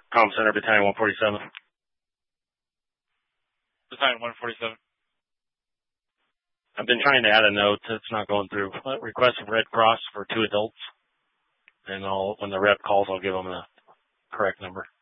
Comm Center, Battalion 147. Battalion 147. I've been trying to add a note. It's not going through. Request from Red Cross for 2 adults. And when the rep calls, I'll give them the correct number.